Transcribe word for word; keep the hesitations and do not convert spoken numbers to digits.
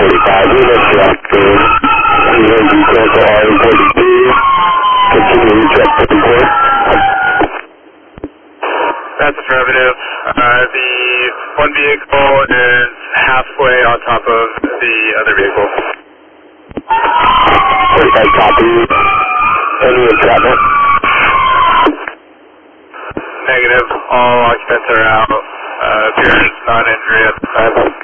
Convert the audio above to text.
forty-five, we have tracking. We have details for R forty-two. Continue to check the report. That's affirmative. Uh, the one vehicle is halfway on top of the other vehicle. forty-five copy. Any entrapment? Negative. All occupants are out. Uh, appearance non-injury at the time.